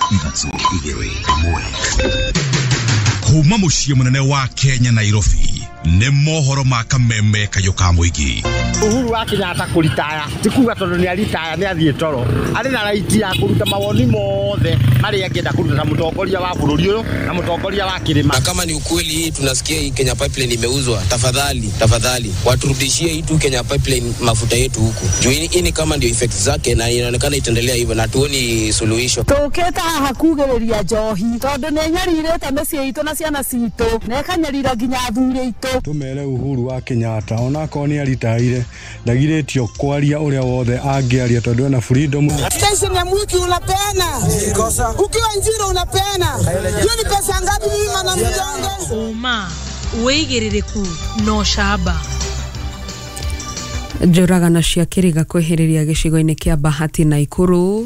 Kuma muciĩ munene wa Kenya Nairobi nĩ mohoro ma kameme kayo ka muigi. Uhuru wa Kenyatta kuritaya tikuga tondu ni aritaya ni athie toro ari na raiti ya kuruta mawoni mothe ari angenda kuruta na mutongoria wa bururi uyu na mutongoria wa kirima. Na kama ni ukweli hii tunasikia hii Kenya Pipeline imeuzwa, tafadhali waturudishie hii tu Kenya Pipeline mafuta yetu huku. Juu hii ni kama ndio effects zake na inaonekana itaendelea hivyo na tuoni suluhisho. Tuketa hakugereria njohi tondu ni nyarirete mĩciĩ itu na ciana citu na kanyarira nginya athuri itu. Tumere Uhuru wa Kenyatta onako ni aritaire ndagiretio kwaria uria wothe angiaria tondu na freedom. Station ya Mwiki unapeana ukiwa Njiro unapeana hiyo ni pesa ngapi mimi na mjonge uma weigiririku no shaba. Njũragano cia kĩriga kwĩhĩrĩria gĩcigo-inĩ kĩa Bahati na Ikuru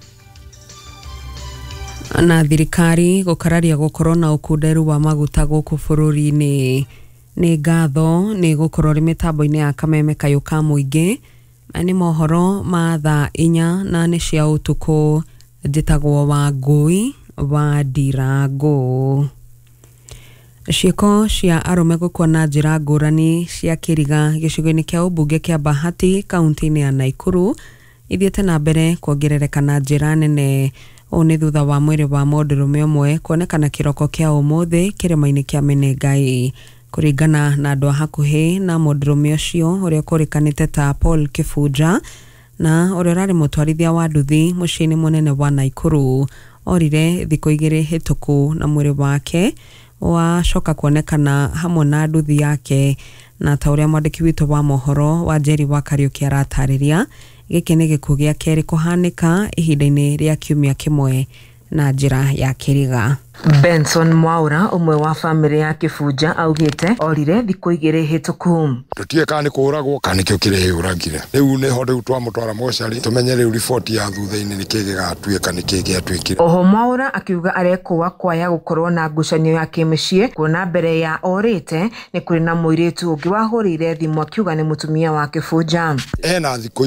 na thirikari gũkararia gũkorwo na ũkunderu wa maguta gũkũ bũrũri-inĩ nĩ ngatho nĩ gũkorwo rĩ mĩtambo-inĩ ya kameme kayo ka mũingĩ. Nĩ mohoro ma thaa 4 na nĩ cia ũtukũ. Njĩtagwo Wangui wa Ndirango. Ciĩko cia arũme gũkua na njĩra ngũrani cia kĩriga gĩcigo-inĩ kĩa ũmbunge kĩa Bahati kaunti-inĩ ya Naikuru ithiĩte na mbere kuongerereka na njĩra nene. Ũũ nĩ thutha wa mwĩrĩ wa mũndũrũme ũmwe kuonekana kĩroko kĩa ũmũthĩ kĩrĩma-inĩ kĩa Menengai. Kũringana na andũ a hakuhĩ na mũndũrũme ũcio ũrĩa kũrĩkanĩte ta Paul Kifuja na ũrĩa ũrarĩ mũtwarithia wa nduthi mũciĩ-inĩ mũnene wa Naikuru, orire thikũ 2 hĩtũku na mwĩrĩ wake wacoka kuonekana hamwe na nduthi yake. Na ta ũrĩa mwandĩki witũ wa mohoro wa Njeri wa Kariuki aratarĩria, gĩkĩ nĩ gĩkuũ gĩa kerĩ kũhanĩka ihinda-inĩ rĩa kiumia kĩmwe na njĩra ya kĩriga. Benson Mwaura umwe wa family ya Kifuja augite orire thikũ 2 hĩtũku. Tutie kana kũragwo kana kĩo kĩrehe ũrangire. Rĩu nĩ ho rĩu twamũtwara mocarĩ tumenye rĩu riboti ya thutha-inĩ nĩ kĩĩ gĩgatuĩka nĩ kĩĩ gĩatuĩkire. Oho Mwaura akiuga arekũwa kwaya gũkorwo na ngucanio ya kĩmĩciĩ kuona mbere ya orĩte nĩ kũrĩ na mũirĩtu ũngĩ wahũrĩire thimũ akiuga nĩ mũtumia wa Kifuja. Ena thikũ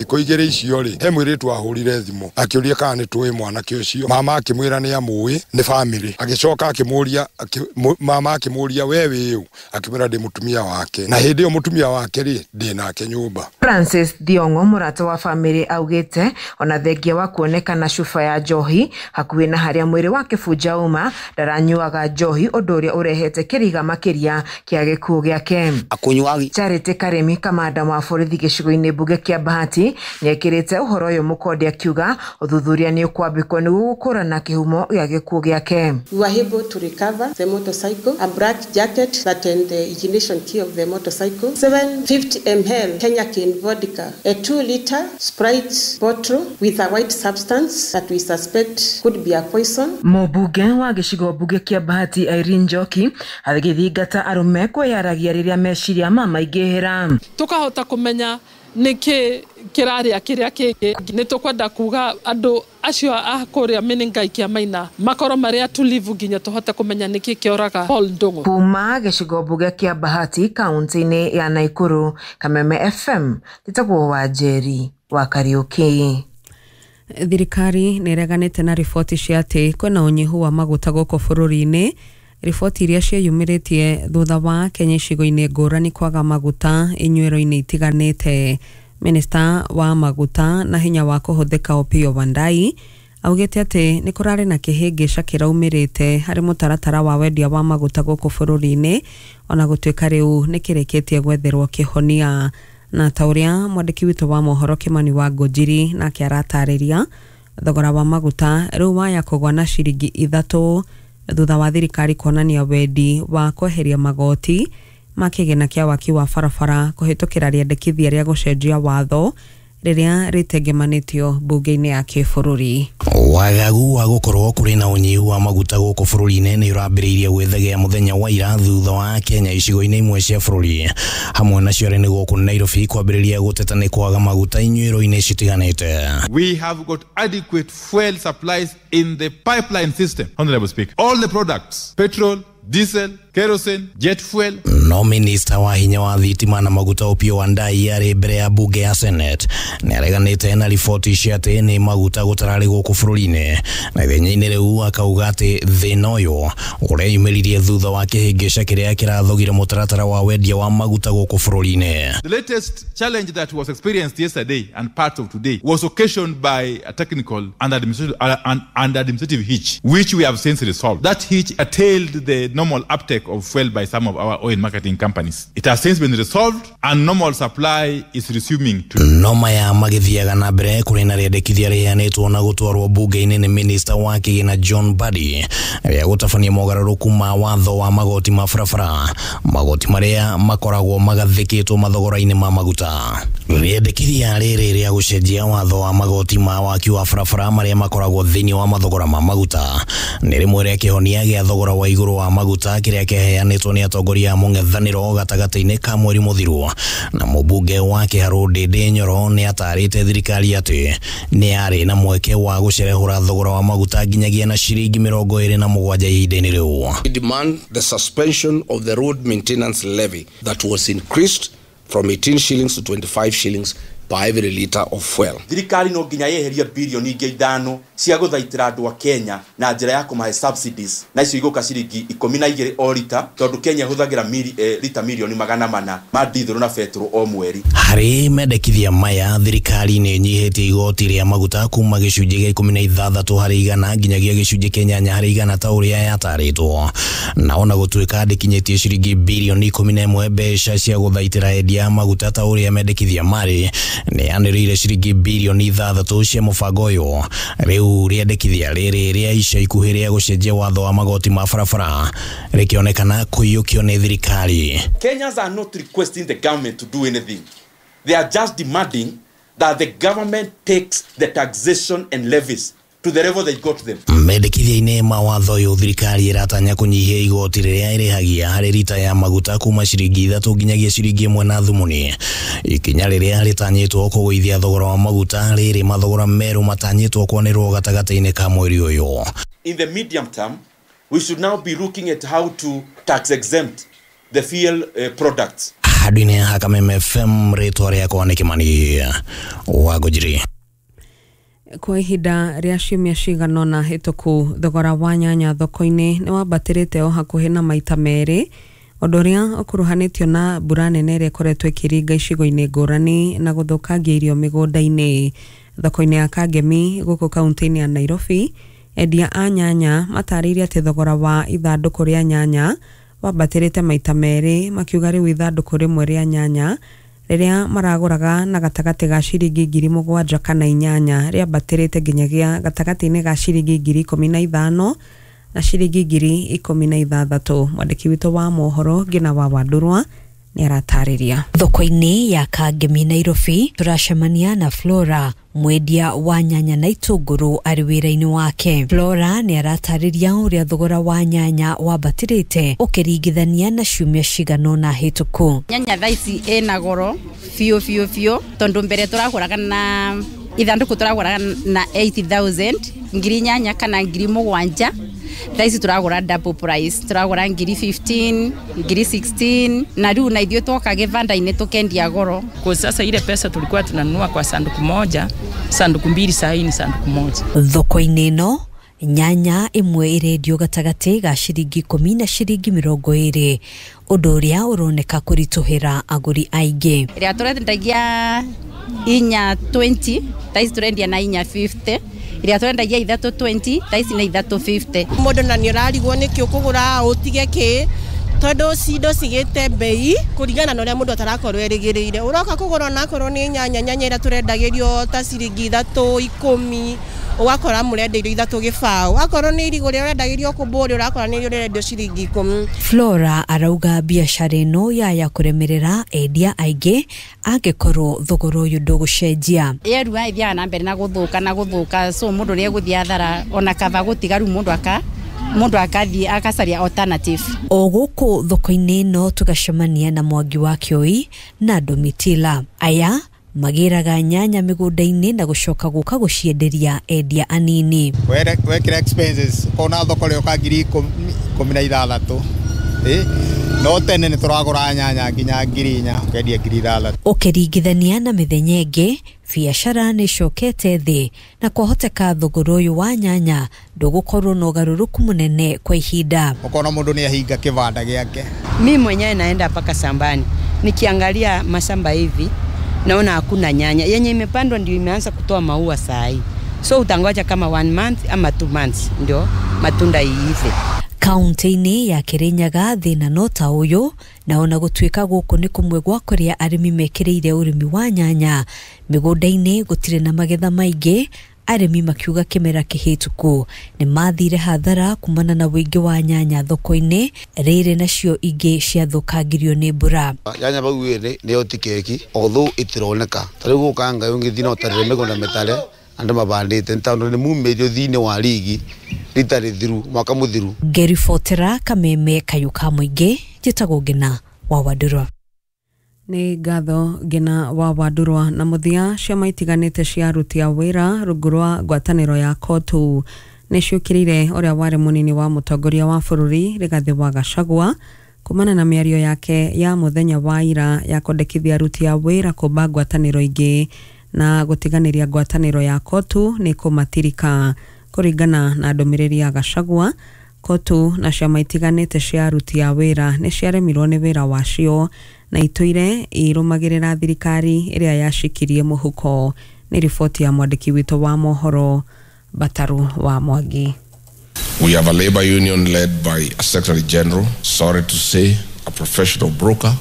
2 icio rĩ he mũirĩtu wahũrire thimũ akĩũria kana nĩ tũĩ mwanake ũcio. Mama akĩmwĩra nĩ amũĩ nĩ family. Agicoka akimuria mama akimuria wewe yu akimwira ndi mutumia wake na hindi yo mutumia wake ri ndi nake nyumba. Francis Diongo murata wa family augite ona thengia wa kuonekana cuba ya njohi hakuhĩ na harĩa mwĩrĩ wa Kifuja uma ndaranyuaga njohi ũndũ ũrĩa ũrehete kĩriga makĩria kĩa gĩkuũ gĩake. Akunyuagi Charity Karemi kamanda wa borithi gĩcigo-inĩ mbunge kĩa Bahati nĩekĩrĩte ũhoro ũyũ mũkonde akiuga ũthuthuria nĩ ũkwambĩkwo nĩguo gũkũrana kĩhumo gĩa gĩkuũ gĩake. We were able to recover the motorcycle, a black jacket that and the ignition key of the motorcycle, 750 ml Kenya Cane vodka, a 2-liter Sprite bottle with a white substance that we suspect could be a poison. Mũmbunge wa gĩcigo mbunge kĩa Bahati Irene Njoki agĩthingata arũme kwĩyaragia rĩrĩa meciria maingĩhĩra. Tukahota kũmenya niki kiraria kiria kiki ni tukwenda kuga andu acio akuria Menengai kia Maina makoro maria tulivu nginya tuhote kumenya niki kioraga Paul Ndungu. Kuma gĩcigo mbunge kia Bahati kaunti-inĩ ya Naikuru, Kameme FM titagwo wa Njeri wa Kariuki. Thirikari nĩreganĩte na riboti cia atĩ kwĩna ũnyihu wa maguta gũkũ bũrũri-inĩ. Riboti iria cieyumĩrĩtie thutha wa Kenya icigo-inĩ ngũrani kwaga maguta inyuĩro-inĩ itiganĩte. Minista wa maguta na hinya wa kũhũthĩka Opiyo Wandayi augĩte atĩ nĩ kũrarĩ na kĩhĩngĩca kĩraumĩrĩte harĩ mũtaratara wa wendia wa maguta gũkũ bũrũri-inĩ ona gũtuĩka rĩu nĩ kĩrĩkĩtie gwetherwo kĩhonia. Na ta ũrĩa mwandĩki witũ wa mohoro Kimani wa Ngũnjiri nake aratarĩria, thogora wa maguta rĩu waya kũgwa na ciringi 3 thutha wa thirikari kuonania wendi wa kweheria magoti ma kĩgĩna kĩa waki wa barabara kũhĩtũkĩra rĩendekithia rĩa gũcenjia watho rĩrĩa rĩtengemanĩtio mbunge-inĩ ya kĩbũrũri. Wagagu wa gũkorwo kũrĩ na ũnyihu wa maguta gũkũ bũrũri-inĩ nĩ ũrambĩrĩirie gwĩthegea mũthenya wa ira thutha wa Kenya icigo-inĩ imwe cia bũrũri hamwe nacio nĩ gũkũ Nairobi kwambĩrĩria gũteta nĩ kwaga maguta inyuĩro-inĩ citiganĩte. We have got adequate fuel supplies in the pipeline system. Honorable Speaker, all the products, petrol, diesel, kerosene, jet fuel. no minister wa hinya wa thitima na maguta Opiyo Wandayi yari mbere ya bunge ya Senate ni areganite na riboti cia ati ni maguta gutarari guku bururi-ini na ithenya-ini riu akauga ati thina uyu ureyumiririe thutha wa kihingica kiria kirathogire mutaratara wa wendia wa maguta guku bururi-ini. The latest challenge that was experienced yesterday and part of today was occasioned by a technical and administrative hitch, which we have since resolved. That hitch curtailed the normal uptake of fuel by some of our oil marketing companies. It has since been resolved and normal supply is resuming. Noma ya magithiaga na mbere kuri na riendekithia rianitwo na gutwarwo bunge-ini ni minister wa kigina John Mbadi ya gutafania mogaruruku ma watho wa magoti ma barabara, magoti maria makoragwo magathikitwo mathogora-ini ma maguta. Riendekithia riri ria gucenjia watho wa magoti ma waki wa barabara maria makoragwo thiini wa mathogora ma maguta ni rimwe ria kihonia gia thogora wa iguru wa maguta kiria kiheanitwo ni atongoria mung'ethaniro gatagati-ini ka mweri muthiru, na mubunge wa Kiharu Ndindi Nyoro ni atarite thirikari ati ni ari na mweke wa gucerehura thogora wa maguta nginyagia na ciringi 27 ihinda-ini riu. We demand the suspension of the road maintenance levy that was increased from 18 shillings to 25 shillings per every litre of fuel. Thirikari no nginya yeheria bilioni 5 cia guthaitira andu a Kenya na njira ya kumahe subsidies na icio igoka ciringi 12 o lita, tondu Kenya huthagira lita milioni 400 ma diesel na petrol o mweri. Hari mendekithia maya thirikari ni nyihitie igoti ria maguta kuma gicunji gia 16 hari igana nginyagia gicunji kenya hari igana ta uria yataritwo, na ona gutuika ndikinyitie ciringi bilioni 11 mbeca cia guthaitira endia maguta ta uria mendekithia mari ni anirire ciringi bilioni 3 cia mubango uyu. Riu riendekithia riri ria ica ikuhi ria gucenjia watho wa magoti ma barabara rikionekana kuiyukio ni thirikari. Kenyans are not requesting the government to do anything. They are just demanding that the government takes the taxation and levies to the level they got them. Mendekithia-ini mawatho uyu thirikari iratanya kunyihia igoti riria irihagia hari lita ya maguta kuma ciringi 3 nginyagia ciringi 1 na thumuni. Ikinya riria ritanyitwo kugwithia thogora wa maguta riri mathogora meru matanyitwo kuonirwo gatagati-ini ka mweri uyu. In the medium term, we should now be looking at how to tax exempt the fuel products. Hadine Hakameme FM ritwa riakwa ni Kimani Wagojiri. Kwa ihinda ria ciumia cigana na hituku thogora wa nyanya thoko-ini ni wambatirite o hakuhi na maita meri, undu uria ukuruhanitio na mbura nene iria ikoretwo ikiringa icigo-ini ngurani na guthukangia irio migunda-ini. Thoko-ini ya Kangemi guku kaunti-ini ya Nairobi, endia a nyanya mataririe ati thogora wa ithanduku ria nyanya wambatirite maita meri, makiuga riu ithanduku rimwe ria nyanya riria maraguraga na gatagati ga ciringi 7,000 kana 8 riambatirite nginyagia gatagati-ini ga ciringi 15,000 na ciringi 16,000. Mwandiki witu wa mohoro Ngina wa Wandurwa ni aratariria. Thoko-ini ya Kangemi Nairobi turacemania na Flora, mwendia wa nyanya na itunguru ari wira-ini wake. Flora ni aratariria uria thogora wa nyanya wambatirite ukiringithania na ciumia cigana na hituku. Nyanya thaici ena goro fiu tondu mbere turaguraga na ithanduku turaguraga na 80,000 ngiri nyanya kana ngiri 7. Thaici turagura double price, turagura ngiri 15 ngiri 16 na riu na ithio toka givanda-ini tukendia goro. Kwa sasa ile pesa tulikuwa tunanunua kwa sanduku moja, sanduku 2 sasa ni sanduku moja. Thoko-ini no nyanya imwe irendio gatagati ga ciringi 10 na ciringi 20, undu uria uroneka kurituhira aguri aingi. Ria turendagia inya 20, thaici turendia na inya 50. Iria turendagia ithatu 20, thaici na ithatu 50. Mundu na ni urarigwo niki ukugura utige ki tondu cindo cigite bei kuringana na uria mundu atarakorwo erigiriire. Uroka kugura na korwo ni nyanya ira turendagirio ta ciringi 3.10, ugakora murenderio 3 gibao. Akorwo ni irigo ria urendagirio kuburi urakora ni urenderio ciringi 10. Flora arauga biashara ino ya kuremerera endia aingi angikorwo thogoro uyu ndugucenjia. Yerua ithia na mbere na guthuka so mundu ria guthia thara ona kava gutigaru mundu akathi akacaria alternative. O guku thoko-ini no tugacemania na Mwangi wa Kioi na Domitila. Aya magiraga nyanya migunda-ini na gucoka guka gucienderia endia anini. Wekira expenses kona thoko leo ka ngiri 16 no tene nĩ tũragũra nyanya nginya 4,000 ũkendia 6,000. Ũkĩringithania na mĩthenya ĩngĩ, biacara nĩ icokete thĩ na kwahoteka thogora ũyũ wa nyanya ndũgũkorwo na ũgarũrũku mũnene kwa ihinda. Ũkona mũndũ nĩ ahinga kĩbanda gĩake. Mimi mwenyewe naenda mpaka shambani. Nikiangalia mashamba hivi naona hakuna nyanya. Yenye imepandwa ndio imeanza kutoa maua saa hii. So utangoja kama 1 month ama 2 months ndio matunda iive. Kaunti-inĩ ya Kirinyaga thĩna no ta ũyũ, na ona gũtuĩka gũkũ nĩ kũmwe gwa kũrĩa arĩmi mekĩrĩire ũrĩmi wa nyanya, mĩgũnda-inĩ gũtirĩ na magetha maingĩ, arĩmi makiuga kĩmera kĩhĩtũku nĩ mathire hathara kumana na wĩingĩ wa nyanya thoko-inĩ, rĩrĩ nacio ingĩ ciathũkangirio nĩ mbura. Nyanya bau nĩ otikeki, although itironeka. Tarĩu gũkanga yũngĩ no tarĩre mĩgũnda mĩtare andũ mabandĩte tondũ nĩ mumĩrio thĩinĩ wa rigi ritarĩ thiru mwaka mũthiru. Ngeribotera Kameme, Kayuka Mũingĩ, njĩtagwo Ngina wa Wadurwa. Nĩ ngatho Ngina wa Wadurwa. Na mũthia ciama itiganĩte cia aruti a wĩra rungu rwa ngwatanĩro ya KOTU nĩ ciũkĩrĩire ũrĩa warĩ mũnini wa mũtongoria wa bũrũri Rigathĩ wa Gachagua kumana na mĩario yake ya mũthenya wa ira ya kwendekithia aruti a wĩra kũmba ngwatanĩro ingĩ na gũtiganĩria ngwatanĩro ya KOTU nĩ kũmatirika. Kũringana na ndũmĩrĩri ya Gachagua, KOTU na ciama itiganĩte cia aruti a wĩra nĩ ciaremirwo nĩ wĩra wacio na itũire irũmagĩrĩra thirikari ĩrĩa yacikirie mũhuko. Nĩ riboti ya mwandĩki witũ wa mohoro Bataru wa Mwangi. We have a labor union led by a Secretary General, sorry to say, a professional broker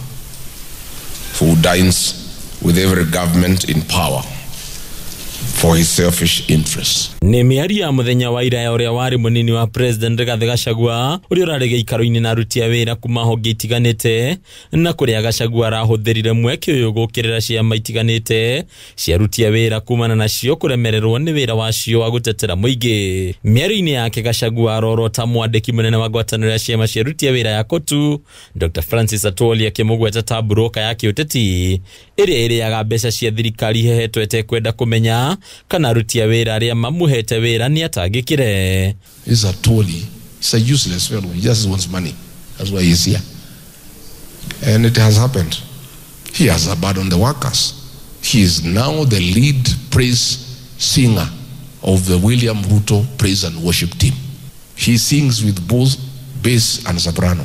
who dines with every government in power for his selfish interests. Nĩ mĩario ya mũthenya wa ira ya ũrĩa warĩ mũnini wa President Rigathĩ Gachagua ũrĩa ũrarĩ gĩikaro-inĩ na aruti a wĩra kuma honge itiganĩte, na kũrĩa Gachagua arahũthĩrire mweke ũyũ gũkĩrĩra ciama itiganĩte cia aruti a wĩra kumana nacio kũremererwo nĩ wĩra wacio wa gũtetera mũingĩ. Mĩario-inĩ yake Gachagua arorwo ta mwandĩki mũnene wa ngwatanĩro ya ciama cia aruti a wĩra ya KOTU, Dr. Francis Atwoli akĩmũgweta ta broka ya kĩũteti ĩrĩa ĩrĩaga mbeca cia thirikari hehetwo etekwenda kũmenya kana aruti a wĩra arĩa mamuhete wĩra nĩ atangĩkire. He's a Atwoli. He's a useless fellow. He just wants money. That's why he's here. And it has happened. He has abandoned the workers. He is now the lead praise singer of the William Ruto praise and worship team. He sings with both bass and soprano.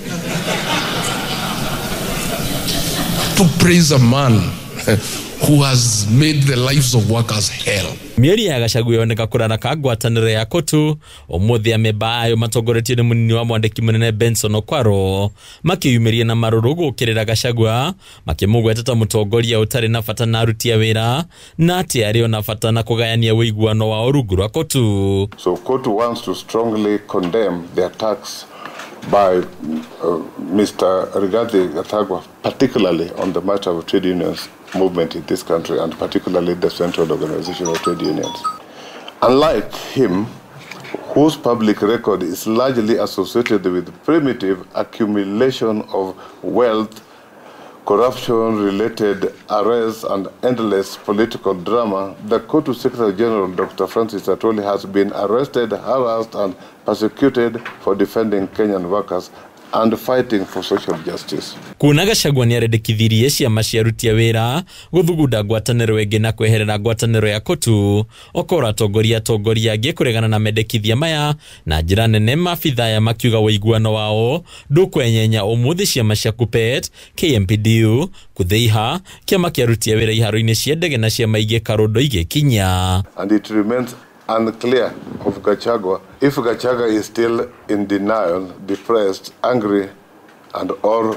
To praise a man who has made the lives of workers hell. Mĩario ya Gachagua yoneka kũraraka ngwatanĩro ya KOTU, ũmũthĩ amemba ayo matongoretio nĩ mũnini wa mwandĩki mũnene Benson Okwaro makĩyumĩria na marũrũ gũkĩrĩra Gachagua, makĩmũgweta ta mũtongoria ũtarĩ na bata na aruti a wĩra na atĩ arĩ ona bata na kũgayania ũiguano wa rungu rwa KOTU. So KOTU wants to strongly condemn the attacks by Mr. Rigathĩ Gachagua, particularly on the matter of trade unions movement in this country, and particularly the Central Organization of Trade Unions. Unlike him, whose public record is largely associated with primitive accumulation of wealth, corruption-related arrests, and endless political drama, the KOTU Secretary General, Dr. Francis Atwoli, has been arrested, harassed, and persecuted for defending Kenyan workers and fighting for social justice. Kuna Gachagua nĩ arendekithirie ciama cia aruti a wĩra gũthugunda ngwatanĩro ĩngĩ na kweherera ngwatanĩro ya KOTU, okora atongoria angĩ kũregana na mendekithia maya na njĩra nene. Maabitha aya makiuga ũiguano wao ndũkwenyenya ũmũthĩ ciama cia KUPPET, KMPDU, KUTHIHA, kĩama kĩa aruti a wĩra iharo-inĩ cia ndege na ciama ingĩ Karondo igĩkinya. And it remains unclear of Gachagua if Gachagua is still in denial, depressed, angry, and or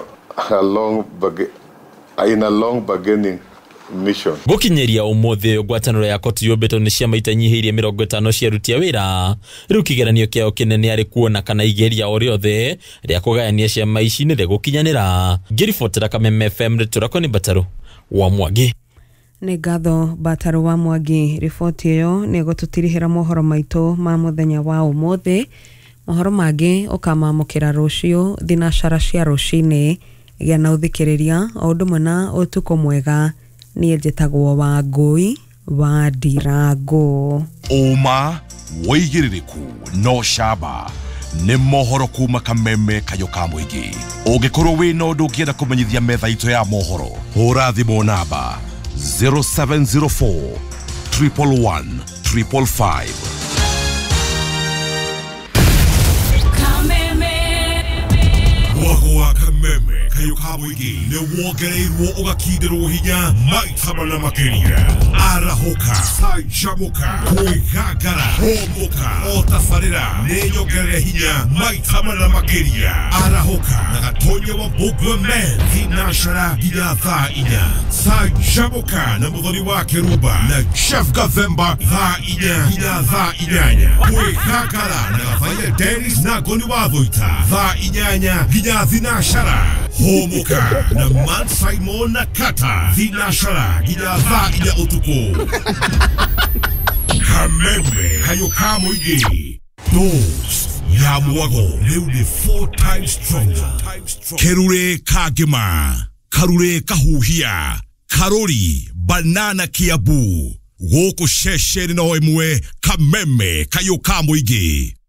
in a long bargaining mission. Gũkinyĩria ũmũthĩ ngwatanĩro ya KOTU yũmbĩtwo nĩ ciama itanyihĩirie 50 cia aruti a wĩra. Rĩu kĩgeranio kĩao kĩnene arĩ kuona kana igeria o rĩothe rĩa kũgayania ciama ici nĩ rĩgũkinyanĩra. Ngĩribotera Kameme FM rĩtũrakwo nĩ Bataru wa Mwangi. Nĩ ngatho Bataru wa Mwangi. Riboti ĩyo nĩ gũtũtirihĩra mohoro maitũ ma mũthenya wa ũmũthĩ. Mohoro mangĩ ũkamamũkĩra rũciũ thinacara cia rũcinĩ. Gĩa na ũthikĩrĩria o ũndũ ũmwe na ũtukũ mwega. Niĩ njĩtagwo Wangũi wa Ndirango. Ũma, wĩigĩrĩrĩku, no camba. nĩ mohoro kuma Kameme Kayoka Mũingĩ. Ũngĩkorwo wĩna ũndũ ũngĩenda kũmenyithia metha itũ ya mohoro, hũra thimũ namba 0704 111 555. Mwago wa Kameme Kayoka Mũingĩ nĩ wongereirwo ũgakindĩrwo hinya maita mana makĩria. Arahoka, canjamũka, kwĩgangara, homboka, o tabarĩra nĩ nyongerere hinya maita mana makĩria. Arahoka na Gatonye wa Mbugua Men thinacara nginya thaa 4. Canjamũka na Mũthoni wa Kĩrumba na Chef Gathemba thaa 4 nginya thaa 8. Kwĩgangara na Gathaiya Dennis na Ngoni wa Thũita thaa 8 nginya thinacara. Homoka na Man Simon na Kata thinacara nginya thaa 4 ũtukũ. Kameme Kayoka Mũingĩ. Dose ya Mwago rĩu nĩ 4 times stronger. Kerure Kagema, Karure Kahuhia, Karori Banana Kiabu. Gũkũ ceceni no ĩmwe Kameme Kayoka Mũingĩ.